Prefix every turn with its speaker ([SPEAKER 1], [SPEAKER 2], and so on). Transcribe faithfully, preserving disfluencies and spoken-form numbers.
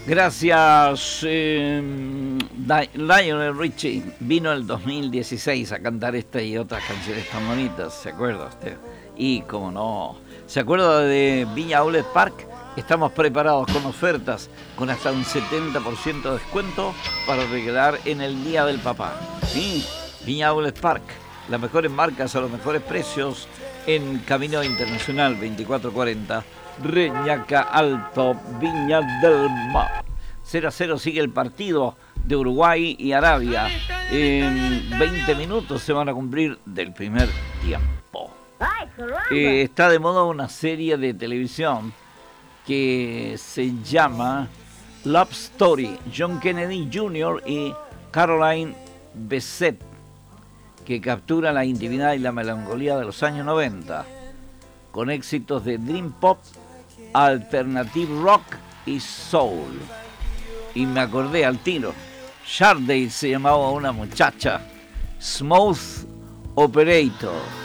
[SPEAKER 1] Gracias, eh, Lionel Richie. Vino el dos mil dieciséis a cantar esta y otras canciones tan bonitas, ¿se acuerda usted? Y como no, ¿se acuerda de Viña Outlet Park? Estamos preparados con ofertas con hasta un setenta por ciento de descuento para regalar en el Día del Papá. Sí, Viña Outlet Park, las mejores marcas a los mejores precios en Camino Internacional veinticuatro cuarenta, Reñaca Alto, Viña del Mar. cero a cero sigue el partido de Uruguay y Arabia. En veinte minutos se van a cumplir del primer tiempo. Eh, está de moda una serie de televisión que se llama Love Story. John Kennedy junior y Caroline Bessette, que captura la intimidad y la melancolía de los años noventa, con éxitos de Dream Pop, Alternative Rock y Soul. Y me acordé al tiro, Sharday se llamaba una muchacha, Smooth Operator.